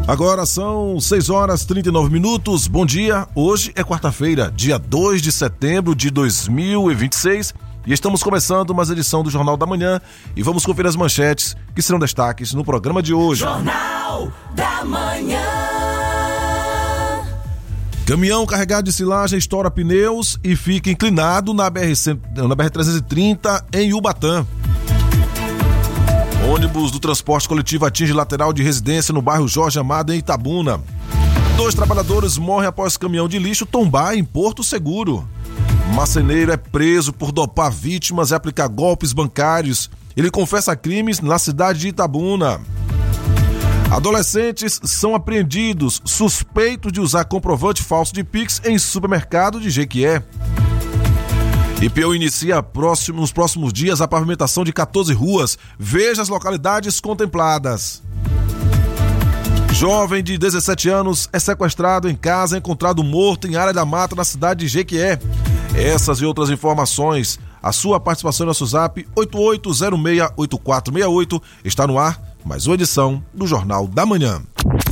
Agora são 6h39. Bom dia, hoje é quarta-feira, dia 2 de setembro de 2026 e estamos começando mais edição do Jornal da Manhã e vamos conferir as manchetes que serão destaques no programa de hoje. Jornal da Manhã. Caminhão carregado de silagem estoura pneus e fica inclinado na BR-330 em Ubatã. Ônibus do transporte coletivo atinge lateral de residência no bairro Jorge Amado, em Itabuna. 2 trabalhadores morrem após caminhão de lixo tombar em Porto Seguro. Marceneiro é preso por dopar vítimas e aplicar golpes bancários. Ele confessa crimes na cidade de Itabuna. Adolescentes são apreendidos suspeitos de usar comprovante falso de Pix em supermercado de Jequié. IPU inicia nos próximos dias a pavimentação de 14 ruas. Veja as localidades contempladas. Jovem de 17 anos é sequestrado em casa, encontrado morto em área da mata na cidade de Jequié. Essas e outras informações, a sua participação no nosso zap 88068468 está no ar, mais uma edição do Jornal da Manhã.